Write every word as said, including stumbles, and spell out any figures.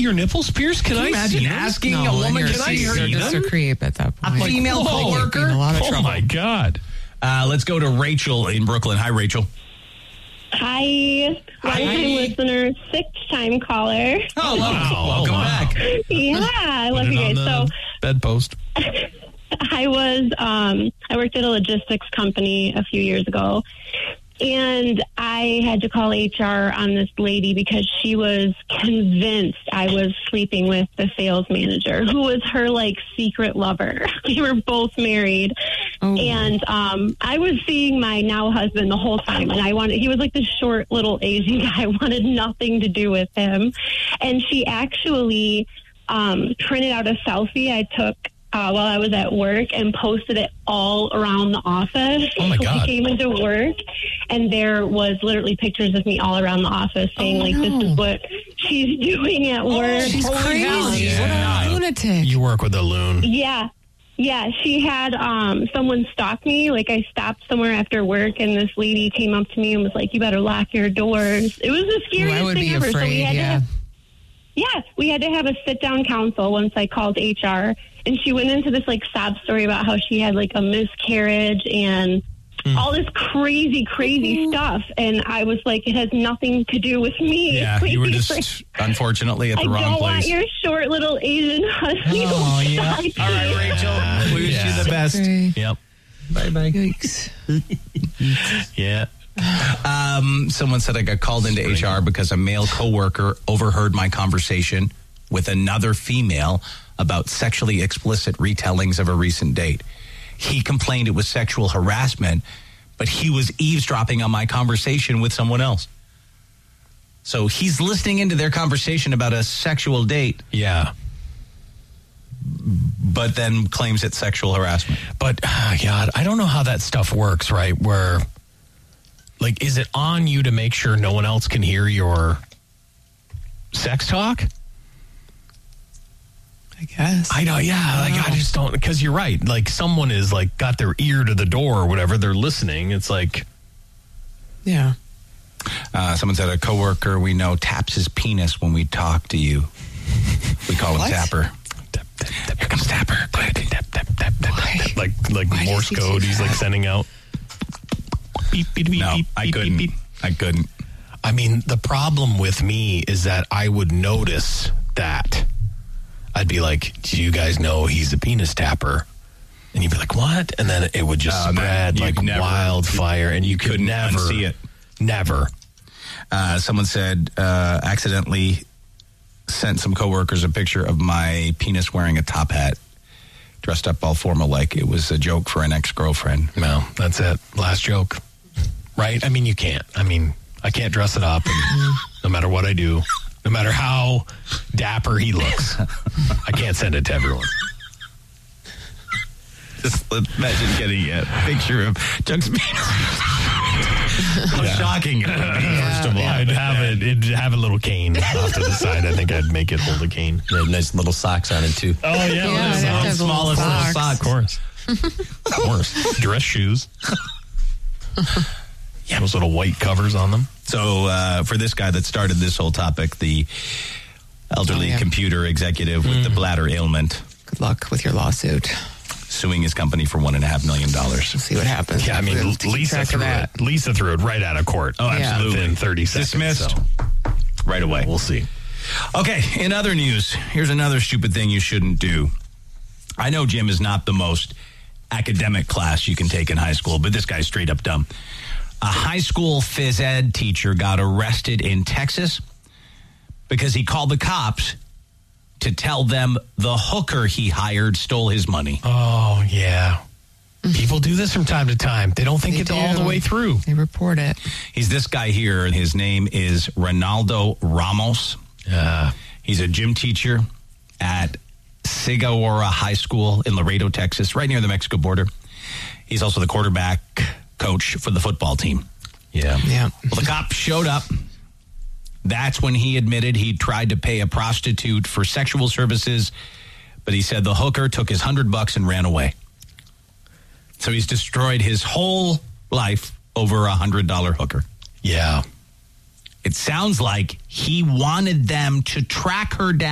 your nipples pierced? Can, Can I you imagine see asking them? a woman, can can I I see see them? You're just a creep at that point. A female Whoa. coworker? A lot of Oh, trouble. my God. Uh, let's go to Rachel in Brooklyn. Hi, Rachel. Hi, long-time listener, sixth-time caller. Oh, Wow. welcome Wow. back. Yeah, I love Put you it guys. on So the bedpost. I was, um, I worked at a logistics company a few years ago, and I had to call H R on this lady because she was convinced I was sleeping with the sales manager, who was her, like, secret lover. We were both married, Oh. and um, I was seeing my now husband the whole time, and I wanted, he was like this short little Asian guy. I wanted nothing to do with him, and she actually um, printed out a selfie I took Uh, while I was at work and posted it all around the office. Oh, my God. We came into work, and there was literally pictures of me all around the office saying, Oh, like, no. this is what she's doing at work. She's Holy crazy. hell, What yeah. a lunatic. You work with a loon. Yeah. Yeah, she had um, someone stalk me. Like, I stopped somewhere after work, and this lady came up to me and was like, you better lock your doors. It was the Ooh, scariest I would thing be ever. So we afraid, had to yeah. have Yeah, we had to have a sit-down council once I called H R, and she went into this, like, sob story about how she had, like, a miscarriage and Mm. all this crazy, crazy stuff, and I was like, it has nothing to do with me. Yeah, Like, you were just, unfortunately, at the I wrong don't want place. your short little Asian husky. Oh, to yeah. stalk All right, you. Rachel. We wish Yeah. you the best. Okay. Yep. Bye-bye. Yikes. Yeah. Um, someone said I got called into H R because a male coworker overheard my conversation with another female about sexually explicit retellings of a recent date. He complained it was sexual harassment, but he was eavesdropping on my conversation with someone else. So he's listening into their conversation about a sexual date, Yeah. but then claims it's sexual harassment. But, uh, God, I don't know how that stuff works, right? Where, like, is it on you to make sure no one else can hear your sex talk? I guess. I know, yeah. Like, I just don't, because you're right. Like, someone is, like, got their ear to the door or whatever. They're listening. It's like, yeah. Uh, someone said a coworker we know taps his penis when we talk to you. We call him What? Tapper. tap, tap, tap, Here comes Tapper. tap, tap, tap, tap, tap, Why? tap, like, like Why Morse does he do code. He's, like, that? sending out. Beep, beep, beep, No, beep, I beep, couldn't. beep, beep. I couldn't. I mean, the problem with me is that I would notice that. I'd be like, do you guys know he's a penis tapper? And you'd be like, what? And then it would just Oh, man, spread you'd like never- wildfire, and you could couldn't never unsee it. Never. Uh, someone said uh, accidentally sent some coworkers a picture of my penis wearing a top hat, dressed up all formal like it was a joke for an ex-girlfriend. No, that's it. Last joke. Right? I mean, you can't. I mean, I can't dress it up, and no matter what I do, no matter how dapper he looks, I can't send it to everyone. Just imagine getting a picture of Chuck's penis. How shocking it would be, first of all. I'd have it. It'd have a little cane off to the side. I think I'd make it hold a cane. They have nice little socks on it, too. Oh, yeah. Yeah, well, I'd have to have little smallest little socks. sock. Of course. Of course. Dress shoes. Yeah, those little white covers on them. So uh, for this guy that started this whole topic, the elderly Oh, yeah. computer executive with the bladder ailment, Good luck with your lawsuit. suing his company for one and a half million dollars. We'll see what happens. Yeah, I mean, We'll have to keep Lisa track of threw that. it. Lisa threw it right out of court. Oh, Yeah. absolutely. Within thirty seconds. Dismissed. So Right away. we'll see. Okay, in other news, here's another stupid thing you shouldn't do. I know gym is not the most academic class you can take in high school, but this guy's straight up dumb. A high school phys ed teacher got arrested in Texas because he called the cops to tell them the hooker he hired stole his money. Oh, yeah. People do this from time to time. They don't think They it's all do. the way through. They report it. He's this guy here, and his name is Ronaldo Ramos. Uh, He's a gym teacher at Sigaora High School in Laredo, Texas, right near the Mexico border. He's also the quarterback coach for the football team. yeah. Yeah. Well, the cop showed up. That's when he admitted he tried to pay a prostitute for sexual services, but he said the hooker took his hundred bucks and ran away. So he's destroyed his whole life over a hundred dollar hooker. Yeah. It sounds like he wanted them to track her down.